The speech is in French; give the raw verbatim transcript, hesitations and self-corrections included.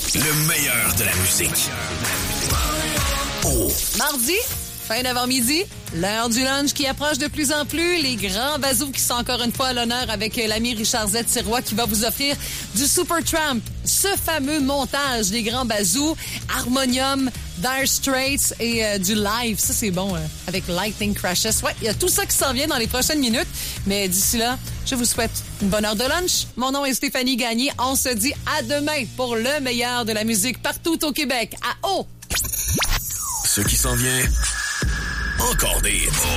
Le meilleur de la musique. Oh. Mardi, fin d'avant-midi, l'heure du lunch qui approche de plus en plus. Les grands bazous qui sont encore une fois à l'honneur avec l'ami Richard Z. Sirois qui va vous offrir du Supertramp. Ce fameux montage des grands bazous, Harmonium, Dire Straits et euh, du live. Ça, c'est bon, euh, avec Lightning Crashes. Ouais, il y a tout ça qui s'en vient dans les prochaines minutes. Mais d'ici là, je vous souhaite une bonne heure de lunch. Mon nom est Stéphanie Gagné. On se dit à demain pour le meilleur de la musique partout au Québec. À haut! Ce qui s'en vient, encore des hits.